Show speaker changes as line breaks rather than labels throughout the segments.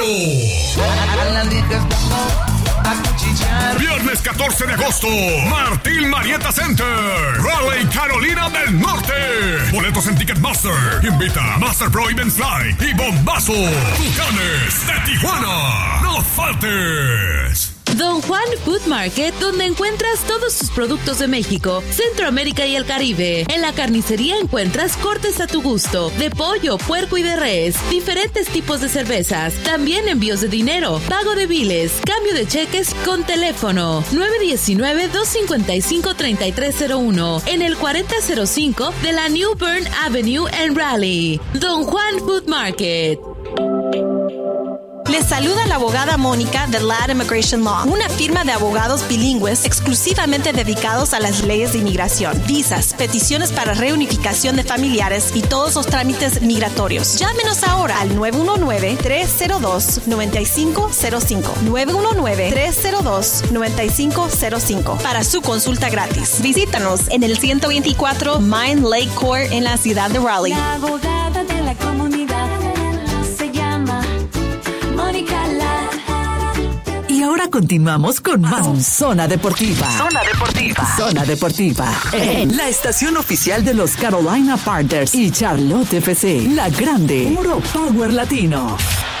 dinero. Viernes 14 de agosto, Martín Marietta Center, Raleigh, Carolina del Norte. Boletos en Ticketmaster. Invita Master Pro Events Fly y Bombazo. Tucanes de Tijuana. No faltes.
Don Juan Food Market, donde encuentras todos sus productos de México, Centroamérica y el Caribe. En la carnicería encuentras cortes a tu gusto, de pollo, puerco y de res, diferentes tipos de cervezas, también envíos de dinero, pago de biles, cambio de cheques con teléfono. 919-255-3301, en el 4005 de la New Bern Avenue en Raleigh. Don Juan Food Market.
Les saluda la abogada Mónica de Ladd Immigration Law, una firma de abogados bilingües exclusivamente dedicados a las leyes de inmigración, visas, peticiones para reunificación de familiares y todos los trámites migratorios. Llámenos ahora al 919-302-9505, 919-302-9505 para su consulta gratis. Visítanos en el 124 Mine Lake Court en la ciudad de Raleigh.
La abogada de la comunidad se llama Mónica Ladd.
Y ahora continuamos con más Zona Deportiva. Zona Deportiva. Zona Deportiva. En la estación oficial de los Carolina Panthers y Charlotte FC. La grande. Puro Power Latino.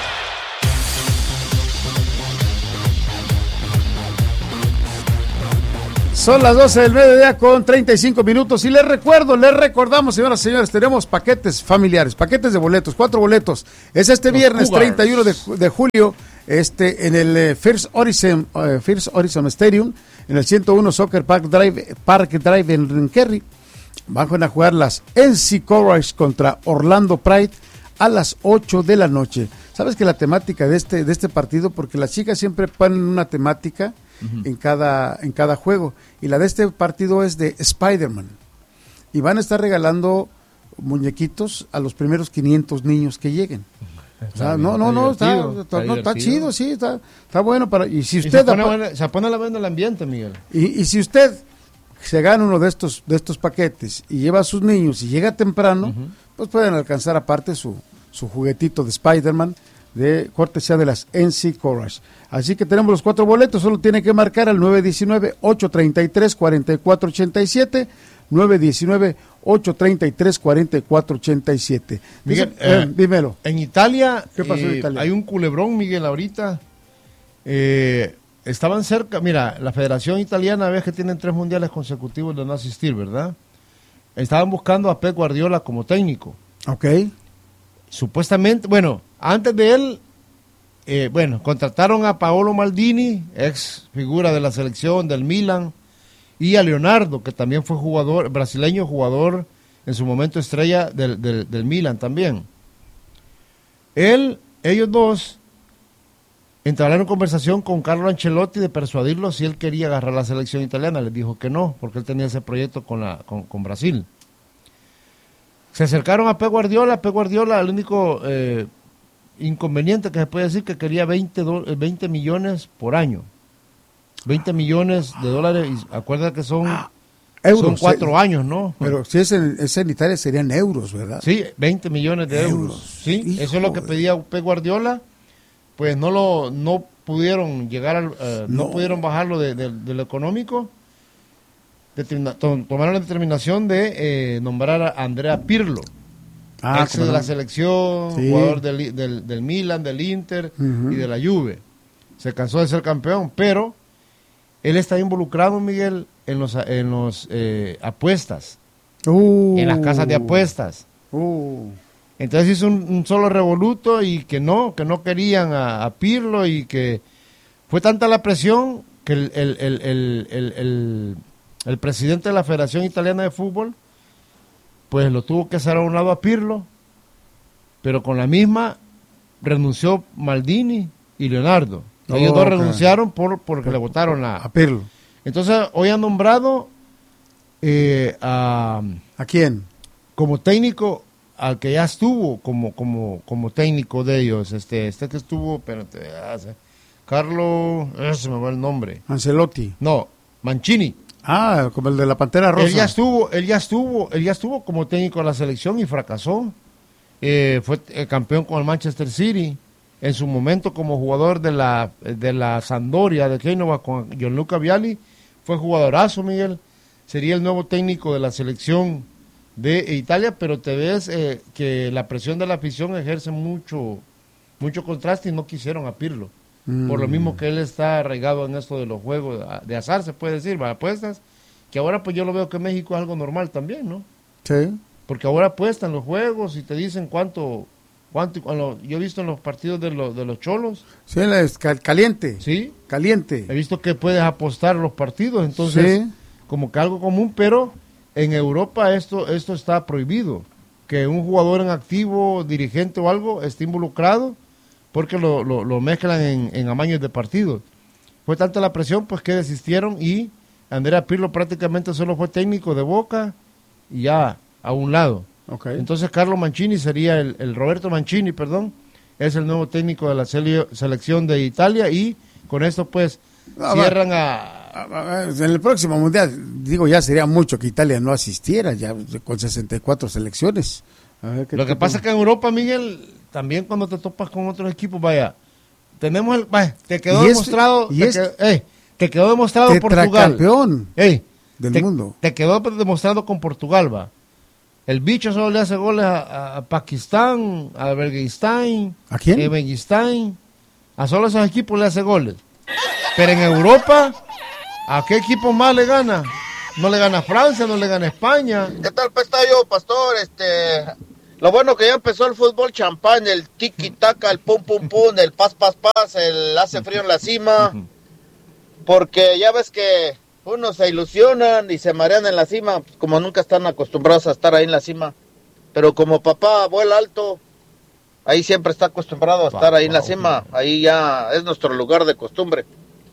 Son las 12 del mediodía con 35 minutos y les recordamos, señoras y señores, tenemos paquetes familiares, paquetes de boletos, 4 boletos. Es este los viernes Cougars. 31 de julio en el First Horizon Stadium, en el 101 Soccer Park Drive en Kerry. Van a jugar las NC Cougars contra Orlando Pride a las 8 de la noche. ¿Sabes que la temática de este partido, porque las chicas siempre ponen una temática en cada juego, y la de este partido es de Spider-Man, y van a estar regalando muñequitos a los primeros 500 niños que lleguen. Está chido, sí, está bueno para, y si usted
se pone la buena el ambiente, Miguel.
Y si usted se gana uno de estos paquetes y lleva a sus niños y llega temprano, pues pueden alcanzar aparte su juguetito de Spider-Man de cortesía de las NC Cougars. Así que tenemos los 4 boletos, solo tiene que marcar al 919-833-4487, 919-833-4487.
Miguel,
dímelo.
En Italia,
¿qué pasó en Italia?
Hay un culebrón, Miguel, ahorita. Estaban cerca, mira, la Federación Italiana, ves que tienen 3 mundiales consecutivos de no asistir, ¿verdad? Estaban buscando a Pep Guardiola como técnico.
Ok.
Supuestamente, antes de él, contrataron a Paolo Maldini, ex figura de la selección del Milan, y a Leonardo, que también fue brasileño jugador en su momento estrella del Milan también. Ellos dos entraron en conversación con Carlo Ancelotti de persuadirlo si él quería agarrar la selección italiana. Les dijo que no, porque él tenía ese proyecto con Brasil. Se acercaron a Pep Guardiola, el único inconveniente que se puede decir que quería 20 millones por año. 20 millones de dólares, y acuérdate que son 4 años, ¿no?
Pero si es en Italia serían euros, ¿verdad?
Sí, 20 millones de euros. Sí, hijo, eso es lo que pedía Pep Guardiola, pues no pudieron llegar no pudieron bajarlo de lo económico. Tomaron la determinación de nombrar a Andrea Pirlo, ex de la selección, sí, jugador del Milan, del Inter y de la Juve. Se cansó de ser campeón, pero él está involucrado, Miguel, en los apuestas, en las casas de apuestas. Entonces hizo un solo revoluto y que no querían a Pirlo, y que fue tanta la presión que el presidente de la Federación Italiana de Fútbol pues lo tuvo que hacer a un lado a Pirlo, pero con la misma renunció Maldini y Leonardo. Ellos dos renunciaron porque le votaron a
Pirlo.
Entonces hoy han nombrado
¿a quién?
Como técnico al que ya estuvo como técnico de ellos, este que estuvo, espérate, Carlo, se me va el nombre.
Ancelotti.
No, Mancini.
Como el de la Pantera Rosa.
Él ya estuvo como técnico de la selección y fracasó. Fue campeón con el Manchester City. en su momento como jugador de la Sampdoria de Génova con Gianluca Vialli, fue jugadorazo, Miguel. Sería el nuevo técnico de la selección de Italia, pero te ves que la presión de la afición ejerce mucho contraste y no quisieron a Pirlo. Por lo mismo que él está arraigado en esto de los juegos de azar, se puede decir, apuestas, que ahora pues yo lo veo que México es algo normal también, ¿no?
Sí.
Porque ahora apuestan los juegos y te dicen cuánto yo he visto en los partidos de los cholos.
Sí, es caliente.
Sí.
Caliente.
He visto que puedes apostar los partidos, entonces, sí, como que algo común, pero en Europa esto está prohibido, que un jugador en activo, dirigente o algo, esté involucrado, porque lo mezclan en amaños de partidos. Fue tanta la presión, pues que desistieron y Andrea Pirlo prácticamente solo fue técnico de Boca y ya a un lado. Okay. Entonces Carlo Mancini sería el Roberto Mancini, perdón, es el nuevo técnico de la selección de Italia y con esto pues cierran
en el próximo mundial, digo, ya sería mucho que Italia no asistiera, ya con 64 selecciones.
Lo que pasa es que en Europa, Miguel, también cuando te topas con otros equipos, tenemos te quedó demostrado, te quedó demostrado Portugal.
Campeón del mundo.
Te quedó demostrado con Portugal, El bicho solo le hace goles a Pakistán, a Bergstein,
¿a quién?
Benguistán, a solo esos equipos le hace goles. Pero en Europa, ¿a qué equipo más le gana? No le gana a Francia, no le gana a España.
¿Qué tal, Pestayo, Pastor? Lo bueno que ya empezó el fútbol champán, el tiki-taka, el pum-pum-pum, el pas-pas-pas, el hace frío en la cima, porque ya ves que unos se ilusionan y se marean en la cima, pues como nunca están acostumbrados a estar ahí en la cima, pero como papá vuela alto, ahí siempre está acostumbrado a estar ahí en la cima, ahí ya es nuestro lugar de costumbre.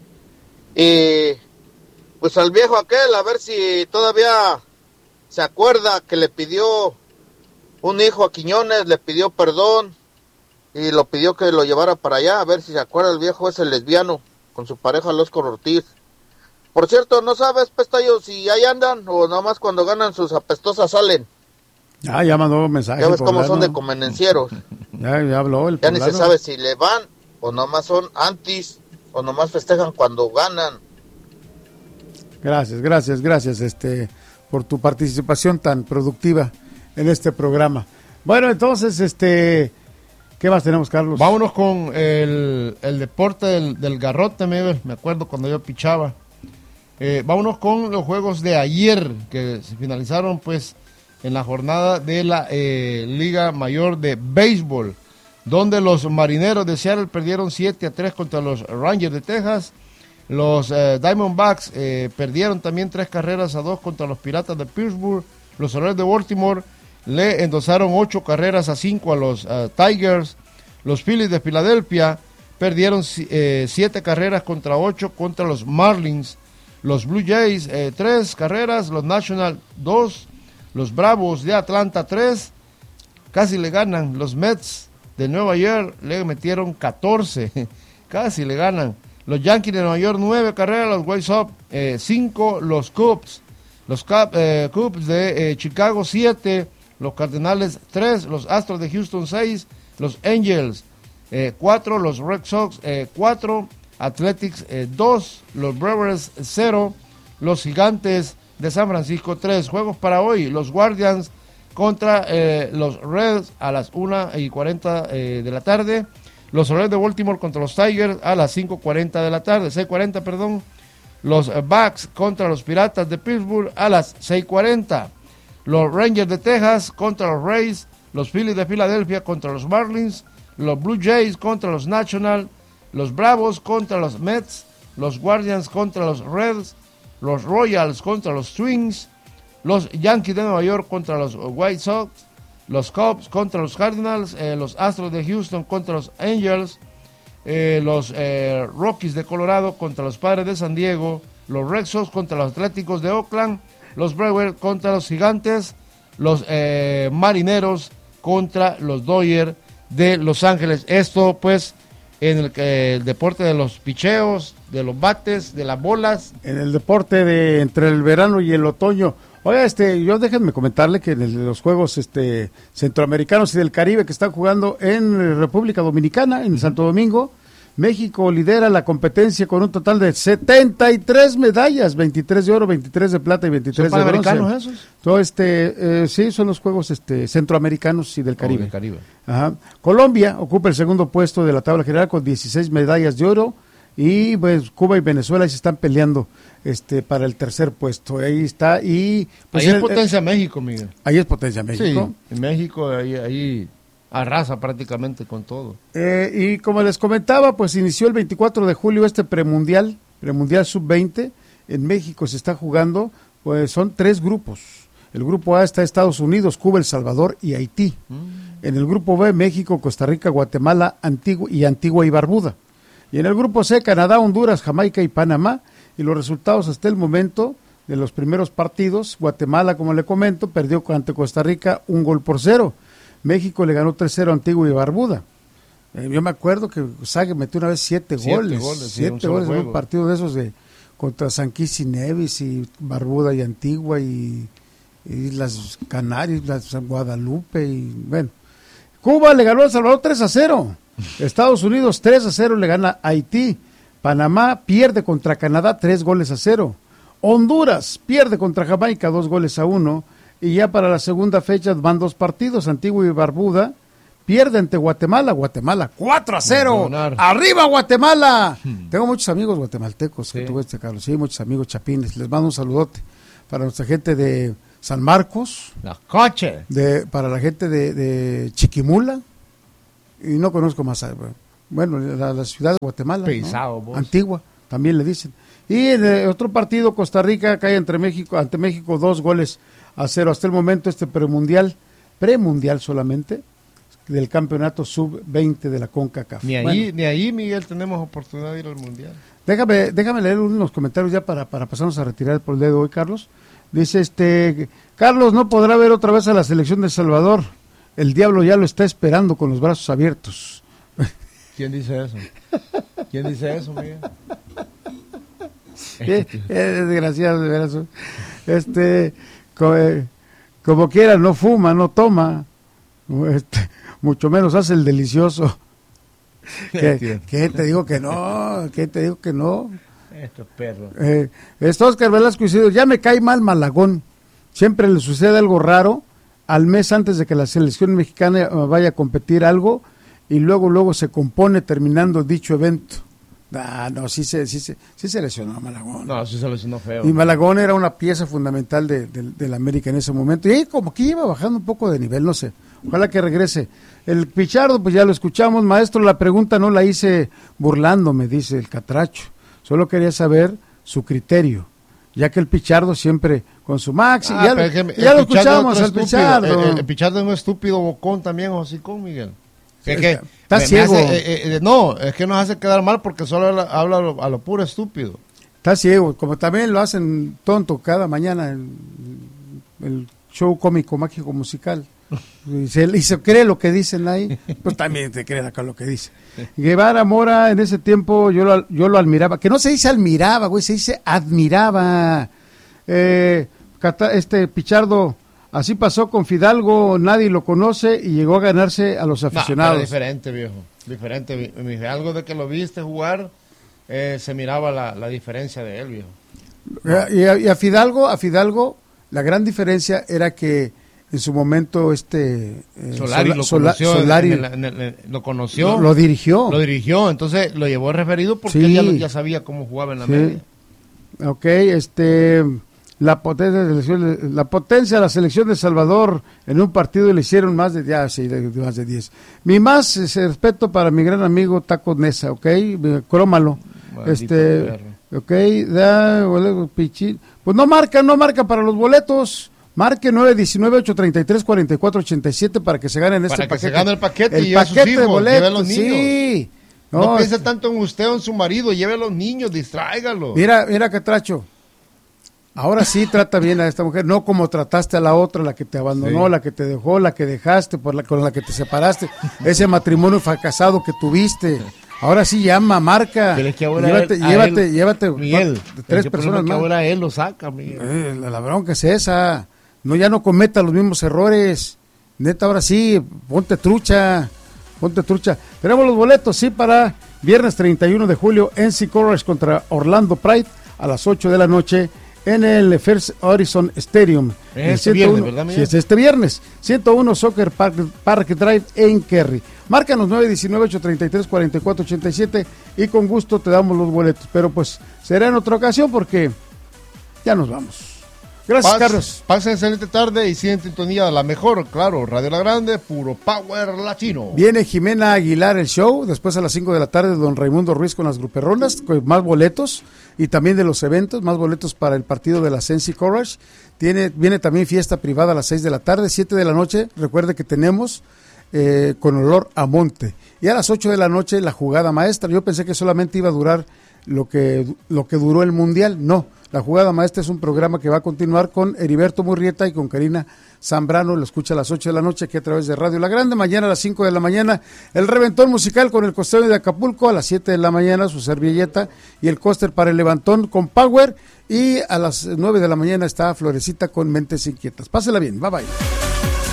Y pues al viejo aquel, a ver si todavía se acuerda que le pidió un hijo a Quiñones, le pidió perdón y lo pidió que lo llevara para allá, a ver si se acuerda el viejo ese lesbiano con su pareja Losco Ortiz. Por cierto, ¿no sabes, Pestayo, si ahí andan o nomás cuando ganan sus apestosas salen?
Ya mandó un mensaje.
Ya ves cómo son de convenencieros.
Ya habló el
ya poblano. Ni se sabe si le van o nomás son antis o nomás festejan cuando ganan.
Gracias, por tu participación tan productiva en este programa. Bueno, entonces, ¿qué más tenemos, Carlos?
Vámonos con el deporte del garrote, me acuerdo cuando yo pichaba. Vámonos con los juegos de ayer, que se finalizaron, pues, en la jornada de la Liga Mayor de Béisbol, donde los Marineros de Seattle perdieron 7-3 contra los Rangers de Texas. Los Diamondbacks perdieron también 3-2 contra los Piratas de Pittsburgh. Los Orioles de Baltimore le endosaron 8-5 a los Tigers. Los Phillies de Filadelfia perdieron 7-8 contra los Marlins. Los Blue Jays 3 carreras, los Nationals 2, los Bravos de Atlanta 3, casi le ganan. Los Mets de Nueva York le metieron 14, casi le ganan. Los Yankees de Nueva York 9 carreras, los White Sox 5, los Cubs de Chicago 7, los Cardenales 3, los Astros de Houston 6, los Angels 4, los Red Sox 4, Athletics 2, los Brewers 0, los Gigantes de San Francisco 3. Juegos para hoy, los Guardians contra los Reds a las 1:40 de la tarde. Los Orioles de Baltimore contra los Tigers a las 5:40 de la tarde, 6:40, perdón. Los Bucks contra los Piratas de Pittsburgh a las 6:40. Los Rangers de Texas contra los Rays, los Phillies de Filadelfia contra los Marlins, los Blue Jays contra los Nationals, los Bravos contra los Mets, los Guardians contra los Reds, los Royals contra los Twins, los Yankees de Nueva York contra los White Sox, los Cubs contra los Cardinals, los Astros de Houston contra los Angels, los Rockies de Colorado contra los Padres de San Diego, los Red Sox contra los Atléticos de Oakland, los Brewers contra los Gigantes, los Marineros contra los Dodgers de Los Ángeles. Esto pues en el deporte de los picheos, de los bates, de las bolas.
En el deporte de entre el verano y el otoño. Oiga, yo déjenme comentarle que en los Juegos Centroamericanos y del Caribe que están jugando en República Dominicana, en Santo Domingo, México lidera la competencia con un total de 73 medallas, 23 de oro, 23 de plata y 23 de bronce. ¿Son panamericanos esos? Todo sí, son los Juegos centroamericanos y del Caribe.
Del Caribe.
Ajá. Colombia ocupa el segundo puesto de la tabla general con 16 medallas de oro y pues Cuba y Venezuela se están peleando para el tercer puesto. Ahí está y
pues, ahí es potencia México, Miguel.
Ahí es potencia México.
Sí, en México ahí arrasa prácticamente con todo.
Y como les comentaba, pues inició el 24 de julio premundial sub-20. En México se está jugando, pues son 3 grupos. El grupo A está Estados Unidos, Cuba, El Salvador y Haití. En el grupo B, México, Costa Rica, Guatemala, Antigua y Barbuda. Y en el grupo C, Canadá, Honduras, Jamaica y Panamá. Y los resultados hasta el momento de los primeros partidos, Guatemala, como le comento, perdió ante Costa Rica 1-0. México le ganó 3-0 a Antigua y Barbuda. Yo me acuerdo que Sague metió una vez 7 goles. 7 goles en un partido de esos contra San Kitts y Nevis y Barbuda y Antigua y las Canarias, las Guadalupe y bueno. Cuba le ganó a El Salvador 3-0. Estados Unidos 3-0 le gana a Haití. Panamá pierde contra Canadá 3-0. Honduras pierde contra Jamaica 2-1. Y ya para la segunda fecha van 2 partidos. Antigua y Barbuda pierde ante Guatemala. Guatemala 4-0. ¡Arriba Guatemala! Tengo muchos amigos guatemaltecos que tuve Carlos. Sí, muchos amigos chapines. Les mando un saludote para nuestra gente de San Marcos. Para la gente de Chiquimula. Y no conozco más. Bueno, la ciudad de Guatemala. ¿no? Antigua, también le dicen. Y en otro partido, Costa Rica cae ante México 2-0. Hasta el momento premundial solamente, del campeonato sub-20 de la CONCACAF.
Ni ahí, Miguel, tenemos oportunidad de ir al mundial.
Déjame leer unos comentarios ya para pasarnos a retirar por el día de hoy, Carlos. Dice, Carlos no podrá ver otra vez a la selección de El Salvador. El diablo ya lo está esperando con los brazos abiertos.
¿Quién dice eso? ¿Quién dice eso, Miguel?
Desgraciado, de veras. Como quiera, no fuma, no toma, mucho menos hace el delicioso. ¿Qué te digo que no? ¿Qué te digo que no?
Estos perros.
Oscar Velasco Isidro, ya me cae mal Malagón. Siempre le sucede algo raro al mes antes de que la selección mexicana vaya a competir algo y luego se compone terminando dicho evento. No, sí se lesionó a Malagón.
No, sí se lesionó feo.
Y Malagón era una pieza fundamental de la América en ese momento. Y como que iba bajando un poco de nivel, no sé. Ojalá que regrese. El Pichardo, pues ya lo escuchamos. Maestro, la pregunta no la hice burlándome, dice el Catracho. Solo quería saber su criterio. Ya que el Pichardo siempre con su Maxi. Ya lo escuchamos al Pichardo.
El Pichardo es un estúpido bocón también, hocicón, Miguel.
Está ciego.
No, es que nos hace quedar mal porque solo habla a lo puro estúpido.
Está ciego, como también lo hacen tonto cada mañana el show cómico, mágico, musical. Y se cree lo que dicen ahí, pues también te creen acá lo que dice. Guevara Mora, en ese tiempo yo lo admiraba, que no se dice admiraba, güey, se dice admiraba. Pichardo, así pasó con Fidalgo, nadie lo conoce y llegó a ganarse a los aficionados.
No, diferente, viejo, diferente. Algo de que lo viste jugar, se miraba la diferencia de él, viejo.
Y a Fidalgo, la gran diferencia era que en su momento
Solari lo conoció,
lo dirigió,
entonces lo llevó referido porque él ya sabía cómo jugaba en la media.
Ok, la potencia de la selección de El Salvador en un partido le hicieron más de 10. Mi más respeto para mi gran amigo Taco Nesa, ok, crómalo. Ok, pues no marca para los boletos. Marque 919-833-4487 para que se ganen
paquete.
Para que
se gane el paquete
y paquete de boletos.
Lleve a los niños.
Sí.
No piense tanto en usted o en su marido, lleve a los niños, distráigalo.
Mira, Catracho. Ahora sí trata bien a esta mujer, no como trataste a la otra, la que te abandonó, la que te dejó, la que dejaste, con la que te separaste, ese matrimonio fracasado que tuviste. Ahora sí llama, marca.
Pero es que ahora
llévate
Miguel,
3 personas más.
Ahora él lo saca, Miguel.
La bronca es esa. No, ya no cometa los mismos errores. Neta, ahora sí, ponte trucha. Tenemos los boletos, sí, para viernes 31 de julio, NC Courage contra Orlando Pride a las 8 de la noche en el First Horizon Stadium.
Este viernes, ¿verdad, Miguel?
Sí, es este viernes. 101 Soccer Park Drive en Kerry. Márcanos 919-833-4487 y con gusto te damos los boletos. Pero pues será en otra ocasión porque ya nos vamos. Gracias, Carlos.
Pasen excelente tarde y sigan en sintonía de la mejor, claro, Radio La Grande, puro power latino.
Viene Jimena Aguilar el show, después a las 5 de la tarde don Raimundo Ruiz con las gruperronas, con más boletos y también de los eventos, más boletos para el partido de la NC Courage. Viene también fiesta privada a las 6 de la tarde, 7 de la noche, recuerde que tenemos con olor a monte. Y a las 8 de la noche la jugada maestra. Yo pensé que solamente iba a durar lo que duró el Mundial, no. La jugada maestra es un programa que va a continuar con Heriberto Murrieta y con Karina Zambrano. Lo escucha a las 8 de la noche aquí a través de Radio La Grande. Mañana a las 5 de la mañana el reventón musical con el Costeño de Acapulco. A las 7 de la mañana su servilleta y el coaster para el levantón con Power. Y a las 9 de la mañana está Florecita con Mentes Inquietas. Pásela bien. Bye bye.